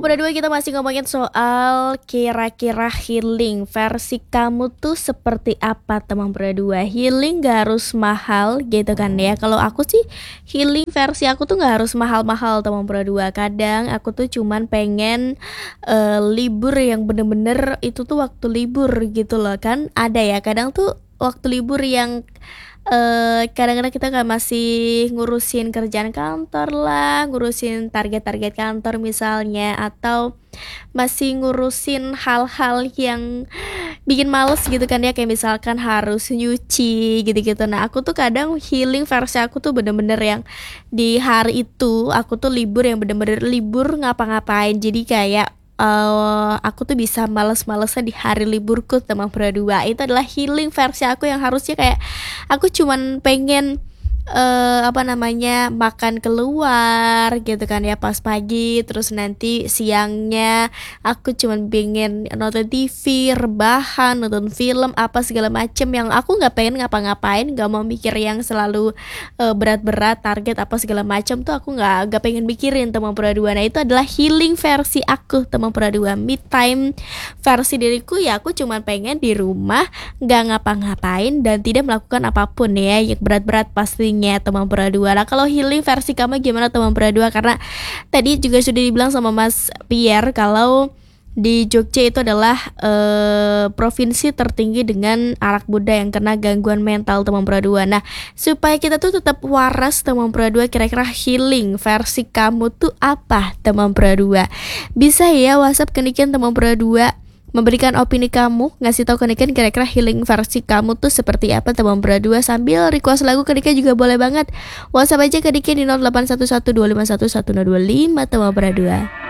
berdua kita masih ngomongin soal kira-kira healing versi kamu tuh seperti apa teman berdua. Healing gak harus mahal gitu kan ya. Kalau aku sih healing versi aku tuh gak harus mahal-mahal teman berdua. Kadang aku tuh cuman pengen libur yang bener-bener itu tuh waktu libur gitu loh kan. Ada ya kadang tuh waktu libur yang kadang-kadang kita kan masih ngurusin kerjaan kantor lah, ngurusin target-target kantor misalnya, atau masih ngurusin hal-hal yang bikin males gitu kan ya, kayak misalkan harus nyuci gitu-gitu. Nah aku tuh kadang healing versi aku tuh bener-bener yang di hari itu aku tuh libur yang bener-bener libur ngapa-ngapain. Jadi kayak aku tuh bisa males-malesan di hari liburku teman berdua. Itu adalah healing versi aku yang harusnya kayak aku cuman pengen makan keluar gitu kan ya pas pagi, terus nanti siangnya aku cuman pengen nonton TV, rebahan, nonton film apa segala macem yang aku nggak pengen ngapa-ngapain, nggak mau mikir yang selalu berat-berat target apa segala macam tuh aku nggak pengen mikirin teman berdua. Nah itu adalah healing versi aku teman berdua. Me time versi diriku ya aku cuman pengen di rumah nggak ngapa-ngapain dan tidak melakukan apapun ya yang berat-berat pastinya teman berdua. Nah kalau healing versi kamu gimana teman berdua? Karena tadi juga sudah dibilang sama Mas Pierre kalau di Jogja itu adalah provinsi tertinggi dengan anak muda yang kena gangguan mental teman berdua. Nah supaya kita tuh tetap waras teman berdua, kira-kira healing versi kamu tuh apa teman berdua? Bisa ya WhatsApp ke Niken teman berdua, memberikan opini kamu, ngasih tahu ke Niken kira-kira healing versi kamu tuh seperti apa teman berdua. Sambil request lagu ke Niken juga boleh banget. WhatsApp aja ke Niken di 081125111025 teman berdua.